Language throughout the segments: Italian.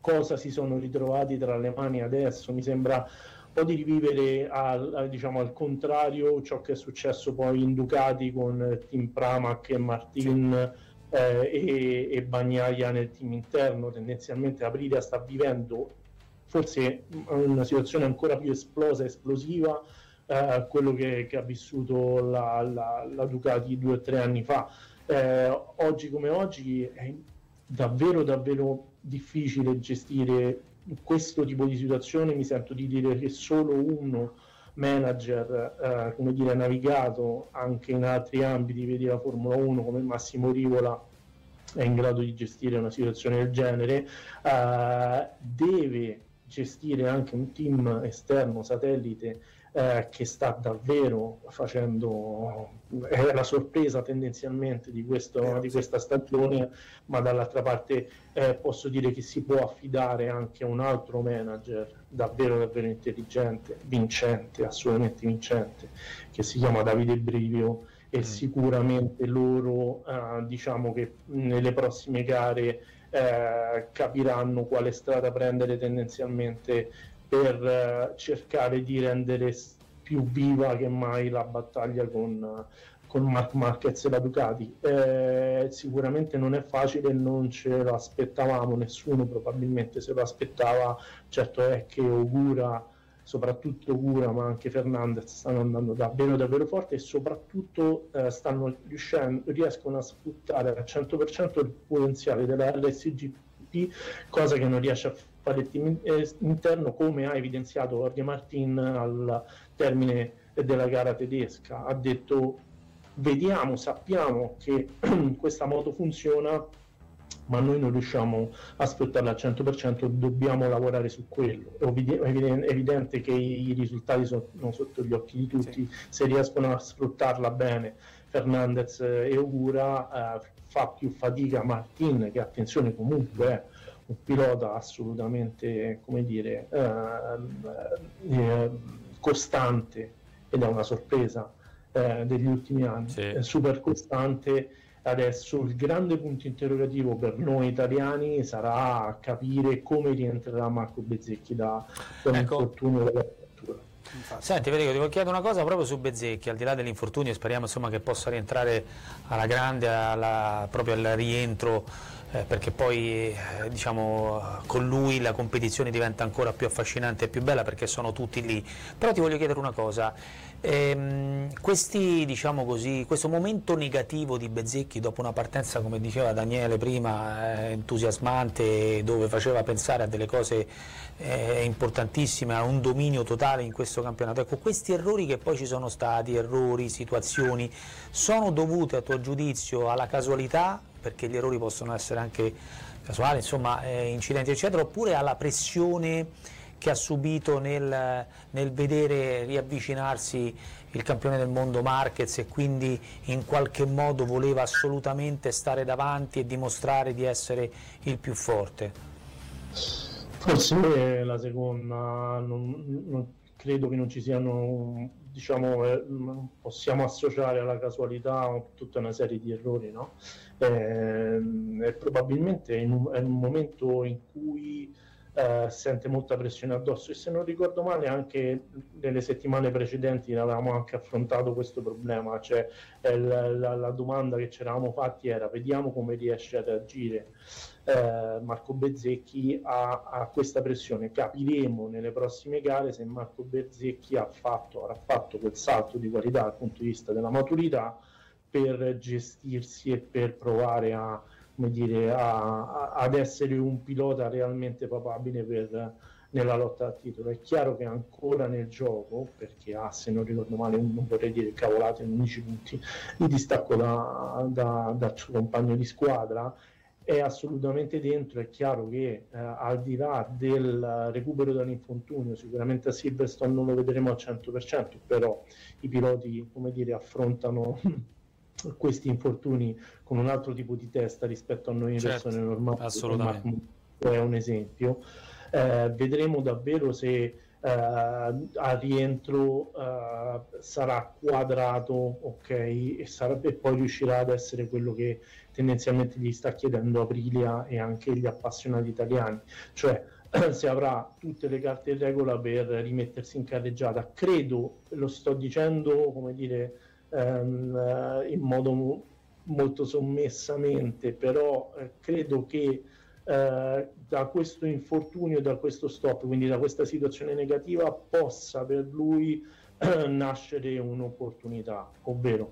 cosa si sono ritrovati tra le mani adesso. Mi sembra un po' di rivivere diciamo, al contrario ciò che è successo poi in Ducati con team Pramac e Martin, e Bagnaia nel team interno. Tendenzialmente Aprilia sta vivendo forse una situazione ancora più esplosiva, quello che ha vissuto la Ducati 2 o 3 anni fa. Oggi come oggi è davvero difficile gestire questo tipo di situazione. Mi sento di dire che solo uno manager come dire, navigato anche in altri ambiti, vedi la Formula 1, come Massimo Rivola, è in grado di gestire una situazione del genere. Deve gestire anche un team esterno, satellite, che sta davvero facendo, è la sorpresa tendenzialmente di questa stagione, ma dall'altra parte posso dire che si può affidare anche a un altro manager davvero intelligente, vincente, assolutamente vincente, che si chiama Davide Brivio, e sicuramente loro diciamo che nelle prossime gare capiranno quale strada prendere tendenzialmente per cercare di rendere più viva che mai la battaglia con Marc Marquez e la Ducati. Sicuramente non è facile, non ce lo aspettavamo, nessuno probabilmente se lo aspettava. Certo è che soprattutto Ogura, ma anche Fernandez stanno andando davvero forte, e soprattutto riescono a sfruttare al 100% il potenziale della LSGP, cosa che non riesce a fare il team interno, come ha evidenziato Jorge Martin al termine della gara tedesca. Ha detto: sappiamo che questa moto funziona, ma noi non riusciamo a sfruttarla al 100%, dobbiamo lavorare su quello. È evidente che i risultati sono sotto gli occhi di tutti. Se riescono a sfruttarla bene Fernandez e Ogura, fa più fatica Martin, che attenzione comunque è un pilota assolutamente, come dire, costante, ed è una sorpresa degli ultimi anni, super costante. Adesso il grande punto interrogativo per noi italiani sarà capire come rientrerà Marco Bezzecchi da l'infortunio della fattura. Senti Federico, ti voglio chiedere una cosa proprio su Bezzecchi, al di là dell'infortunio, speriamo insomma che possa rientrare alla grande, proprio al rientro, perché poi diciamo con lui la competizione diventa ancora più affascinante e più bella, perché sono tutti lì. Però ti voglio chiedere una cosa, diciamo così, questo momento negativo di Bezzecchi dopo una partenza, come diceva Daniele prima, entusiasmante, dove faceva pensare a delle cose importantissime, a un dominio totale in questo campionato, ecco, questi errori che poi ci sono stati, situazioni, sono dovute a tuo giudizio alla casualità, perché gli errori possono essere anche casuali, insomma, incidenti eccetera, oppure alla pressione che ha subito nel vedere riavvicinarsi il campione del mondo Marquez, e quindi in qualche modo voleva assolutamente stare davanti e dimostrare di essere il più forte? Forse la seconda, non credo che non ci siano, diciamo, possiamo associare alla casualità tutta una serie di errori, no? Probabilmente è un momento in cui sente molta pressione addosso, e se non ricordo male anche nelle settimane precedenti avevamo anche affrontato questo problema, cioè la domanda che ci eravamo fatti era: vediamo come riesce a reagire Marco Bezzecchi a questa pressione, capiremo nelle prossime gare se Marco Bezzecchi avrà fatto quel salto di qualità dal punto di vista della maturità per gestirsi e per provare ad essere un pilota realmente papabile nella lotta al titolo. È chiaro che ancora nel gioco, perché se non ricordo male, non vorrei dire cavolate, 11 punti di distacco dal suo compagno di squadra, è assolutamente dentro. È chiaro che al di là del recupero dall'infortunio, sicuramente a Silverstone non lo vedremo al 100%, però i piloti, come dire, affrontano questi infortuni con un altro tipo di testa rispetto a noi persone normali. Assolutamente. È un esempio. Vedremo davvero se al rientro sarà quadrato, ok, e poi riuscirà ad essere quello che tendenzialmente gli sta chiedendo Aprilia e anche gli appassionati italiani, cioè se avrà tutte le carte in regola per rimettersi in carreggiata. Credo, lo sto dicendo come dire in modo molto sommessamente, però credo che da questo infortunio, da questo stop, quindi da questa situazione negativa, possa per lui nascere un'opportunità, ovvero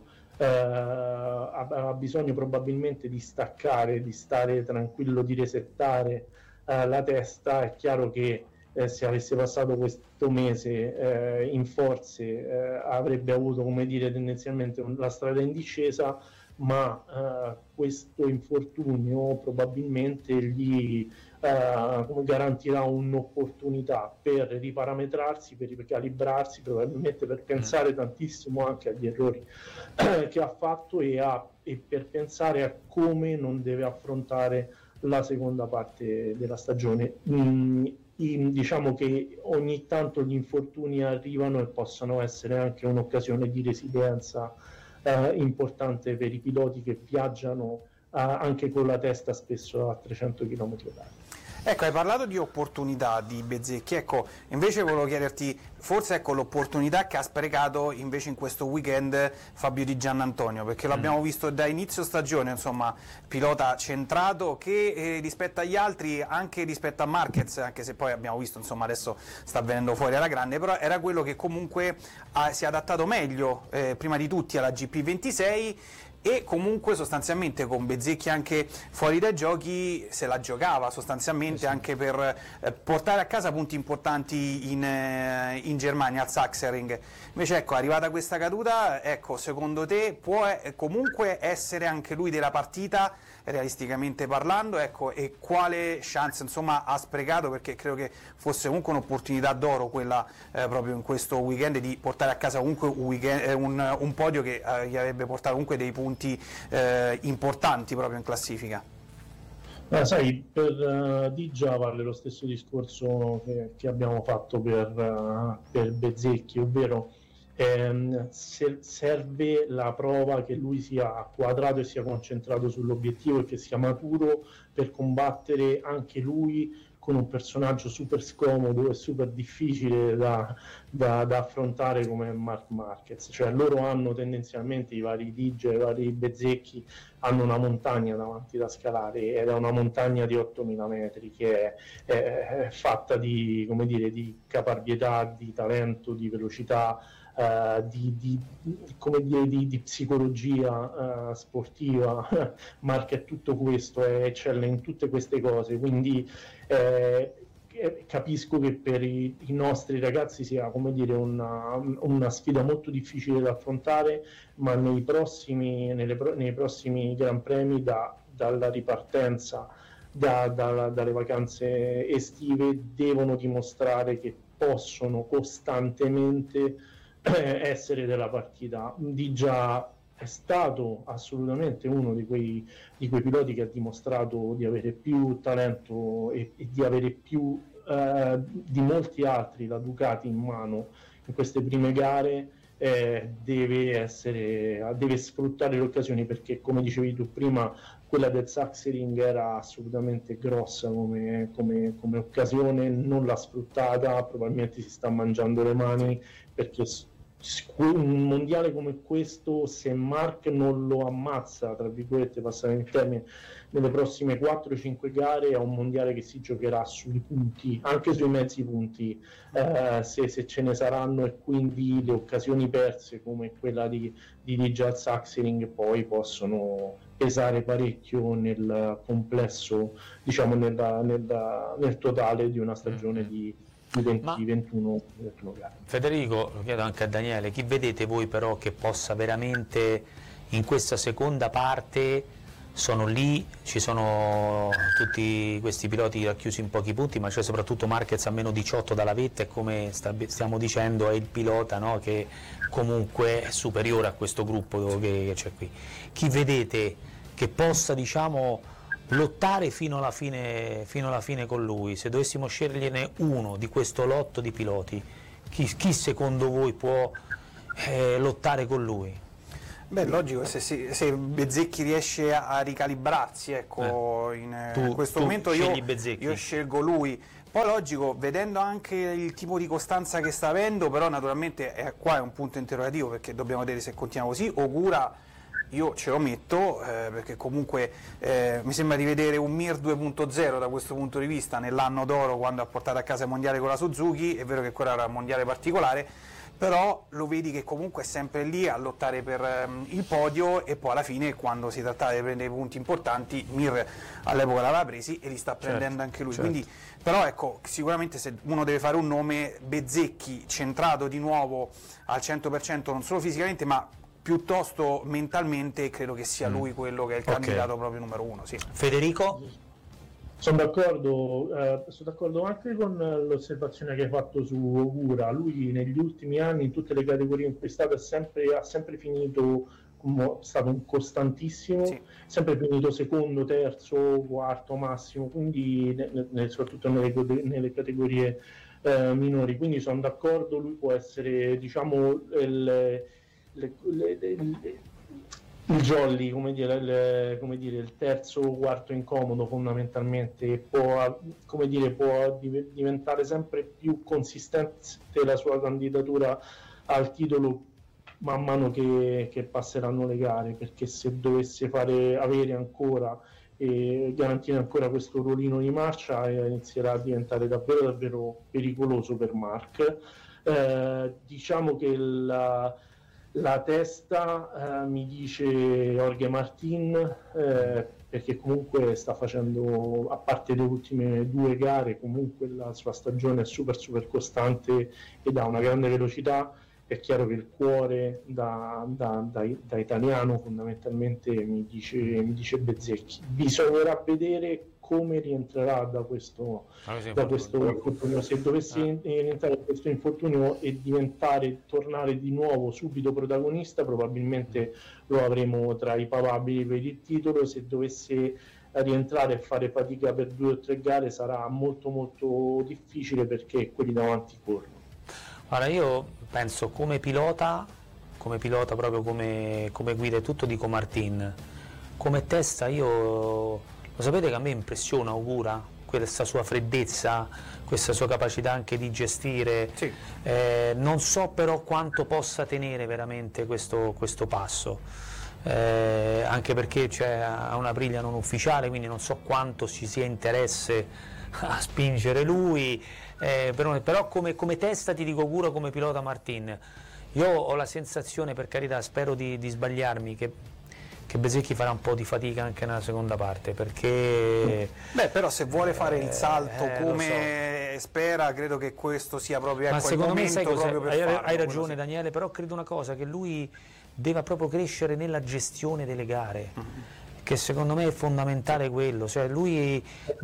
ha bisogno probabilmente di staccare, di stare tranquillo, di resettare la testa. È chiaro che se avesse passato questo mese in forze avrebbe avuto, come dire, tendenzialmente la strada in discesa, ma questo infortunio probabilmente gli garantirà un'opportunità per riparametrarsi, per ricalibrarsi, probabilmente per pensare tantissimo anche agli errori che ha fatto e per pensare a come non deve affrontare la seconda parte della stagione. Diciamo che ogni tanto gli infortuni arrivano e possono essere anche un'occasione di resilienza importante per i piloti che viaggiano anche con la testa spesso a 300 km/h. Ecco, hai parlato di opportunità di Bezzecchi, ecco, invece volevo chiederti, forse ecco l'opportunità che ha sprecato invece in questo weekend Fabio Di Giannantonio, perché l'abbiamo visto da inizio stagione, insomma, pilota centrato che rispetto agli altri, anche rispetto a Marquez, anche se poi abbiamo visto, insomma, adesso sta venendo fuori alla grande, però era quello che comunque si è adattato meglio, prima di tutti, alla GP26, e comunque sostanzialmente con Bezzecchi anche fuori dai giochi se la giocava sostanzialmente anche per portare a casa punti importanti in Germania al Sachsenring. Invece ecco, arrivata questa caduta, ecco, secondo te può comunque essere anche lui della partita, realisticamente parlando, ecco, e quale chance insomma ha sprecato, perché credo che fosse comunque un'opportunità d'oro quella proprio in questo weekend di portare a casa comunque un podio che gli avrebbe portato comunque dei punti importanti proprio in classifica. Sai, per Digia vale lo stesso discorso che abbiamo fatto per Bezzecchi, ovvero serve la prova che lui sia quadrato e sia concentrato sull'obiettivo e che sia maturo per combattere anche lui con un personaggio super scomodo e super difficile da affrontare come Marc Marquez. Cioè loro hanno tendenzialmente, i vari Digia, i vari Bezzecchi, hanno una montagna davanti da scalare, ed è una montagna di 8000 metri che è fatta di, come dire, di caparbietà, di talento, di velocità, di psicologia sportiva. Mark è tutto questo, eccelle in tutte queste cose, quindi capisco che per i nostri ragazzi sia, come dire, una sfida molto difficile da affrontare, ma nei prossimi Gran Premi, dalla ripartenza, dalle vacanze estive, devono dimostrare che possono costantemente essere della partita. Digia è stato assolutamente uno di quei piloti che ha dimostrato di avere più talento e di avere più di molti altri la Ducati in mano in queste prime gare. Deve sfruttare le occasioni, perché come dicevi tu prima, quella del Sachsenring era assolutamente grossa come occasione, non l'ha sfruttata, probabilmente si sta mangiando le mani, perché un mondiale come questo, se Mark non lo ammazza, tra virgolette, passare in termine, nelle prossime 4-5 gare, è un mondiale che si giocherà sui punti, anche sui mezzi punti, se ce ne saranno, e quindi le occasioni perse come quella di Digia al Sachsenring poi possono pesare parecchio nel complesso, diciamo nel totale di una stagione di 20-21 gare. Federico, lo chiedo anche a Daniele, chi vedete voi però che possa veramente in questa seconda parte, sono lì, ci sono tutti questi piloti racchiusi in pochi punti, ma c'è soprattutto Marquez a meno 18 dalla vetta, e come stiamo dicendo è il pilota, no, che comunque è superiore a questo gruppo che c'è qui. Chi vedete che possa, diciamo, lottare fino alla fine con lui. Se dovessimo sceglierne uno di questo lotto di piloti, chi secondo voi può lottare con lui? Beh, logico, se Bezzecchi riesce a ricalibrarsi, ecco, in questo momento io scelgo lui. Poi logico, vedendo anche il tipo di costanza che sta avendo, però naturalmente qua è un punto interrogativo, perché dobbiamo vedere se continua così. Ogura io ce lo metto, perché comunque mi sembra di vedere un Mir 2.0 da questo punto di vista, nell'anno d'oro quando ha portato a casa il mondiale con la Suzuki. È vero che quello era un mondiale particolare, però lo vedi che comunque è sempre lì a lottare per il podio, e poi alla fine, quando si trattava di prendere punti importanti, Mir all'epoca l'aveva presi e li sta prendendo anche lui. Quindi, però ecco, sicuramente se uno deve fare un nome, Bezzecchi centrato di nuovo al 100%, non solo fisicamente ma piuttosto mentalmente, credo che sia lui quello che è il candidato proprio numero uno. Sì. Federico? Sono d'accordo anche con l'osservazione che hai fatto su Ogura. Lui negli ultimi anni, in tutte le categorie in cui è stato, ha sempre finito, è stato un costantissimo, sempre finito secondo, terzo, quarto massimo, quindi soprattutto nelle categorie minori. Quindi sono d'accordo, lui può essere, diciamo, il jolly, come dire, il terzo o quarto incomodo fondamentalmente. Può diventare sempre più consistente la sua candidatura al titolo man mano che passeranno le gare, perché se dovesse avere ancora e garantire ancora questo ruolino di marcia, inizierà a diventare davvero davvero pericoloso per Marc. Diciamo che la testa mi dice Jorge Martin, perché comunque sta facendo, a parte le ultime 2 gare, comunque la sua stagione è super costante ed ha una grande velocità. È chiaro che il cuore da italiano fondamentalmente mi dice Bezzecchi. Bisognerà vedere come rientrerà da questo infortunio. Se dovesse rientrare da questo infortunio e tornare di nuovo subito protagonista, probabilmente lo avremo tra i papabili per il titolo. Se dovesse rientrare e fare fatica per 2 o 3 gare sarà molto molto difficile, perché quelli davanti corrono. Allora, io penso come pilota proprio come guida e tutto, dico Martin. Come testa lo sapete che a me impressiona Ogura, questa sua freddezza, questa sua capacità anche di gestire. Non so però quanto possa tenere veramente questo passo, anche perché ha una briglia non ufficiale, quindi non so quanto ci sia interesse a spingere lui. Però come testa ti dico Ogura, come pilota Martin. Io ho la sensazione, per carità, spero di sbagliarmi, che Bezzecchi farà un po' di fatica anche nella seconda parte, perché però se vuole fare il salto come spera, credo che questo sia proprio ma secondo me, sai cosa? Hai ragione, sì. Daniele, però credo una cosa, che lui deve proprio crescere nella gestione delle gare. Che secondo me è fondamentale quello, cioè lui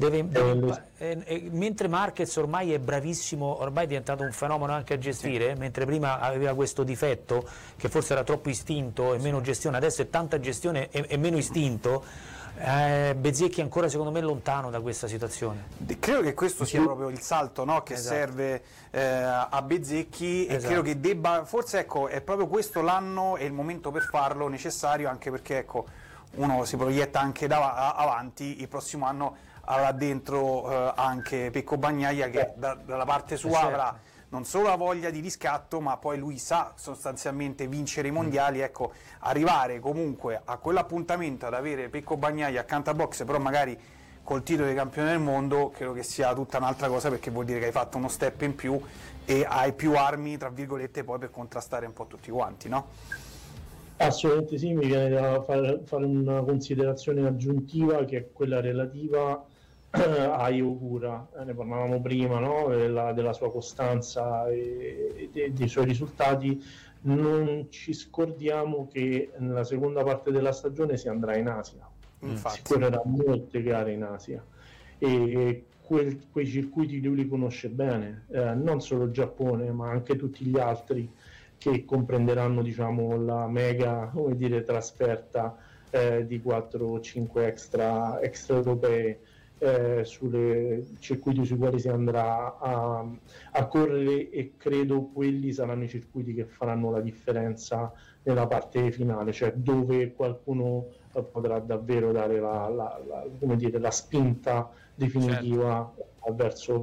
mentre Marquez ormai è bravissimo, ormai è diventato un fenomeno anche a gestire, mentre prima aveva questo difetto che forse era troppo istinto e meno gestione, adesso è tanta gestione e meno istinto. Bezzecchi ancora secondo me è lontano da questa situazione. Credo che questo sia proprio il salto, no, che serve a Bezzecchi, e credo che debba, forse ecco, è proprio questo l'anno e il momento per farlo necessario, anche perché ecco, uno si proietta anche avanti. Il prossimo anno avrà dentro anche Pecco Bagnaia, che dalla parte sua avrà non solo la voglia di riscatto, ma poi lui sa sostanzialmente vincere i mondiali. Ecco, arrivare comunque a quell'appuntamento ad avere Pecco Bagnaia accanto a box, però magari col titolo di campione del mondo, credo che sia tutta un'altra cosa, perché vuol dire che hai fatto uno step in più e hai più armi, tra virgolette, poi per contrastare un po' tutti quanti, no? Assolutamente sì, mi viene da fare una considerazione aggiuntiva, che è quella relativa a Ogura. Ne parlavamo prima, no? della sua costanza e dei suoi risultati. Non ci scordiamo che nella seconda parte della stagione si andrà in Asia. Si correrà molte gare in Asia, e quei circuiti lui li conosce bene, non solo il Giappone ma anche tutti gli altri, che comprenderanno, diciamo, la mega, come dire, trasferta di 4-5 extra europee sulle circuiti sui quali si andrà a correre, e credo quelli saranno i circuiti che faranno la differenza nella parte finale, cioè dove qualcuno potrà davvero dare come dire, la spinta definitiva verso